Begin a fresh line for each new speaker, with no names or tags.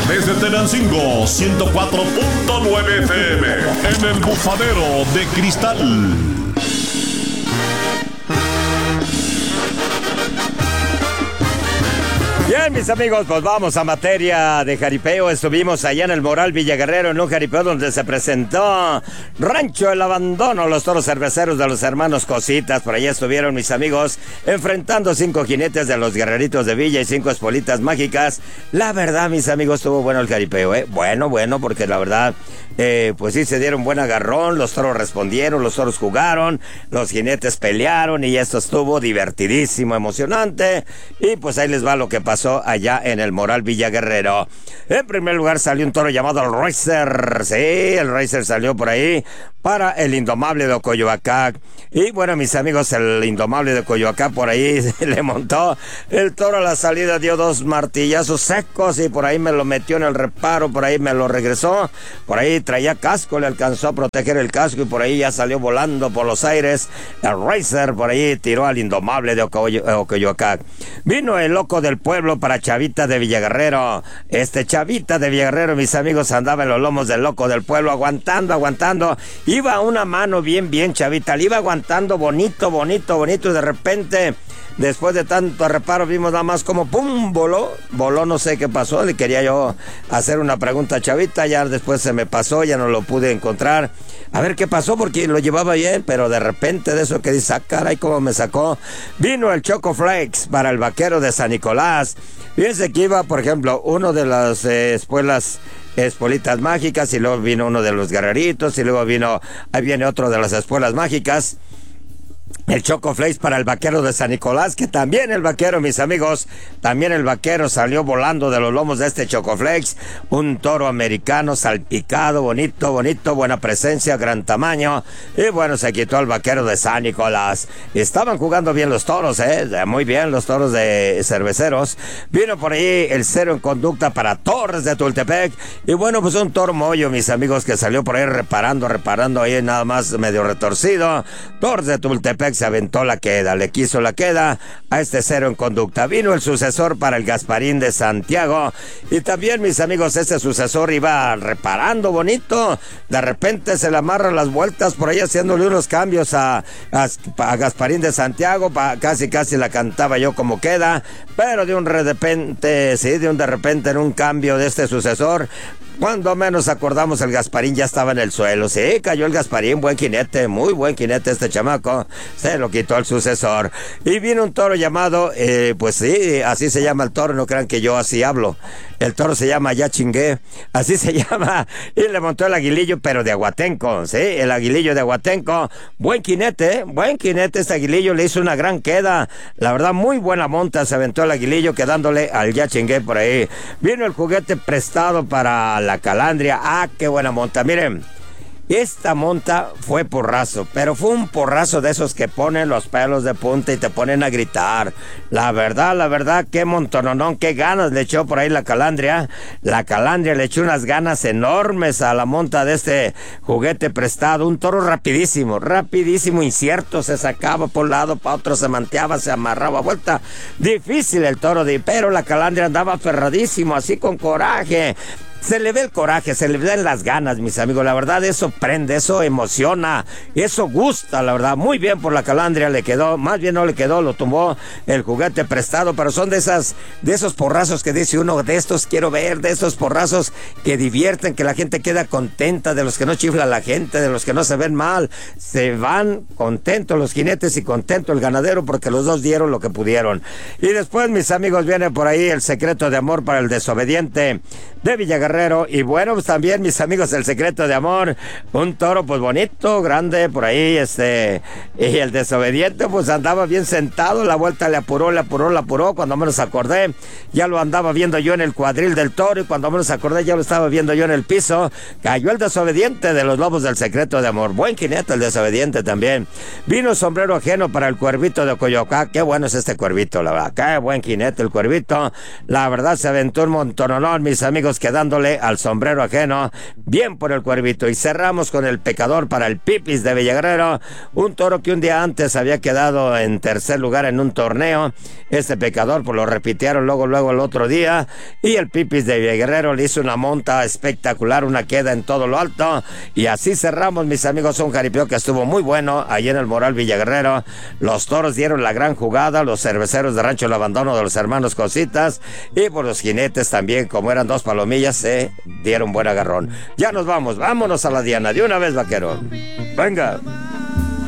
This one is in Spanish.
Desde Tenancingo, 104.9 FM. En el bufadero de cristal.
Bien, mis amigos, pues vamos a materia de jaripeo. Estuvimos allá en el Moral Villaguerrero en un jaripeo donde se presentó Rancho El Abandono, los toros cerveceros de los hermanos Cositas. Por allá estuvieron mis amigos enfrentando 5 jinetes de los Guerreritos de Villa y 5 espolitas mágicas. La verdad, mis amigos, estuvo bueno el jaripeo, ¿eh? Bueno, porque la verdad, pues sí se dieron buen agarrón, los toros respondieron, los toros jugaron, los jinetes pelearon y esto estuvo divertidísimo, emocionante. Y pues ahí les va lo que pasó allá en el Moral Villaguerrero. En primer lugar salió un toro llamado el Racer. Sí, el Racer salió por ahí para el Indomable de Coyoacán. Y bueno, mis amigos, el Indomable de Coyoacán por ahí le montó el toro a la salida, dio 2 martillazos secos y por ahí me lo metió en el reparo, por ahí me lo regresó, por ahí traía casco, le alcanzó a proteger el casco y por ahí ya salió volando por los aires. El Racer por ahí tiró al Indomable de Coyoacán. Vino el loco del pueblo para Chavita de Villaguerrero. Este Chavita de Villaguerero, mis amigos, andaba en los lomos del loco del pueblo, aguantando. Iba a una mano bien, Chavita. Le iba aguantando bonito. Y de repente, después de tanto reparo, vimos nada más como ¡pum! Voló, no sé qué pasó. Le quería yo hacer una pregunta a Chavita, ya después se me pasó, ya no lo pude encontrar. A ver qué pasó, porque lo llevaba bien, pero de repente de eso que dice, caray, cómo me sacó. Vino el Choco Flakes para el Vaquero de San Nicolás. Fíjense que iba, por ejemplo, uno de las espolitas mágicas, y luego vino uno de los Guerreritos, y luego ahí viene otro de las espuelas mágicas. El Choco Flakes para el Vaquero de San Nicolás, que también el Vaquero, mis amigos, también el Vaquero salió volando de los lomos de este Choco Flakes. Un toro americano salpicado, bonito, buena presencia, gran tamaño. Y bueno, se quitó al Vaquero de San Nicolás. Estaban jugando bien los toros, muy bien los toros de cerveceros. Vino por ahí el 0 en conducta para Torres de Tultepec. Y bueno, pues un toro mollo, mis amigos, que salió por ahí reparando ahí nada más medio retorcido. Torres de Tultepec se aventó la queda, le quiso la queda a este 0 en conducta. Vino el sucesor para el Gasparín de Santiago y también, mis amigos, este sucesor iba reparando bonito. De repente se le amarran las vueltas por ahí haciéndole unos cambios a Gasparín de Santiago. Casi la cantaba yo como queda, pero de repente en un cambio de este sucesor, cuando menos acordamos, el Gasparín ya estaba en el suelo. Sí, cayó el Gasparín, buen jinete, muy buen jinete este chamaco. Se lo quitó el sucesor. Y vino un toro llamado, pues sí, así se llama el toro, no crean que yo así hablo. El toro se llama Ya Chingué, así se llama. Y le montó el aguilillo, pero de Aguatenco, sí, el aguilillo de Aguatenco. Buen jinete, este aguilillo, le hizo una gran queda. La verdad, muy buena monta, se aventó el aguilillo, quedándole al Ya Chingué por ahí. Vino el juguete prestado para la Calandria. Ah, qué buena monta, miren. Esta monta fue porrazo, pero fue un porrazo de esos que ponen los pelos de punta y te ponen a gritar. La verdad, qué montononón, qué ganas le echó por ahí la Calandria. La Calandria le echó unas ganas enormes a la monta de este juguete prestado. Un toro rapidísimo, incierto, se sacaba por un lado, para otro se manteaba, se amarraba, vuelta. Difícil el toro, pero la Calandria andaba aferradísimo, así con coraje. Se le ve el coraje, se le ven las ganas, mis amigos. La verdad, eso prende, eso emociona, eso gusta, la verdad. Muy bien por la Calandria, le quedó, más bien no le quedó, lo tumbó el juguete prestado, pero son de esos porrazos que dice uno, de estos quiero ver, de esos porrazos que divierten, que la gente queda contenta, de los que no chifla la gente, de los que no se ven mal. Se van contentos los jinetes y contento el ganadero, porque los dos dieron lo que pudieron. Y después, mis amigos, viene por ahí el Secreto de Amor para el Desobediente de Villaguerrero. Y bueno, pues también, mis amigos, el Secreto de Amor, un toro pues bonito, grande por ahí, y el Desobediente pues andaba bien sentado. La vuelta le apuró, cuando menos acordé ya lo andaba viendo yo en el cuadril del toro, y cuando menos acordé ya lo estaba viendo yo en el piso. Cayó el Desobediente de los Lobos del Secreto de Amor, buen jinete el Desobediente también. Vino sombrero ajeno para el Cuervito de Coyoacán. Qué bueno es este Cuervito, la verdad, qué buen jinete el Cuervito. La verdad, se aventó un montononón, mis amigos, amigos, quedándole al sombrero ajeno, bien por el cuervito. Y cerramos con el pecador para el Pipis de Villaguerrero, un toro que un día antes había quedado en tercer lugar en un torneo. Este pecador pues lo repitieron luego el otro día, y el Pipis de Villaguerrero le hizo una monta espectacular, una queda en todo lo alto, y así cerramos, mis amigos, un jaripeo que estuvo muy bueno allí en el Moral Villaguerrero. Los toros dieron la gran jugada, los cerveceros de Rancho El Abandono de los hermanos Cositas, y por los jinetes también, como eran dos palomillas, se dieron buen agarrón. Ya nos vamos, vámonos a la diana de una vez, vaquero. Venga.